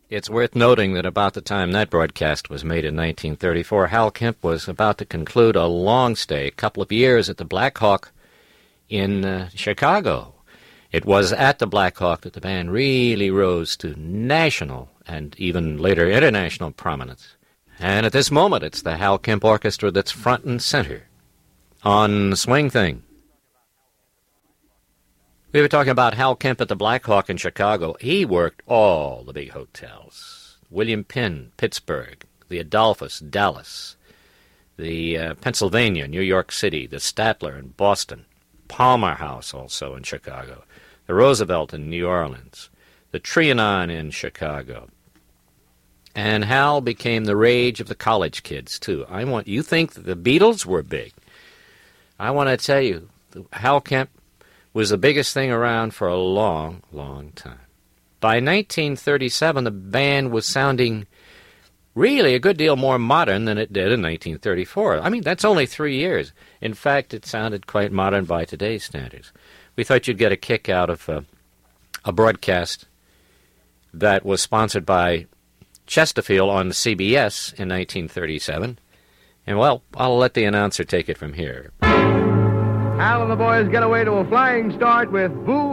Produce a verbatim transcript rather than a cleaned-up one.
It's worth noting that about the time that broadcast was made in nineteen thirty-four, Hal Kemp was about to conclude a long stay, a couple of years at the Black Hawk in uh, Chicago. It was at the Black Hawk that the band really rose to national and even later international prominence. And at this moment, it's the Hal Kemp Orchestra that's front and center on Swing Thing. We were talking about Hal Kemp at the Black Hawk in Chicago. He worked all the big hotels. William Penn, Pittsburgh, the Adolphus, Dallas, the uh, Pennsylvania, New York City, the Statler in Boston, Palmer House also in Chicago, the Roosevelt in New Orleans, the Trianon in Chicago. And Hal became the rage of the college kids, too. I want you think that the Beatles were big. I want to tell you, Hal Kemp was the biggest thing around for a long, long time. By nineteen thirty-seven, the band was sounding really a good deal more modern than it did in nineteen thirty-four. I mean, that's only three years. In fact, it sounded quite modern by today's standards. We thought you'd get a kick out of uh, a broadcast that was sponsored by Chesterfield on C B S in nineteen thirty-seven. And, well, I'll let the announcer take it from here. Hal and the boys get away to a flying start with Boo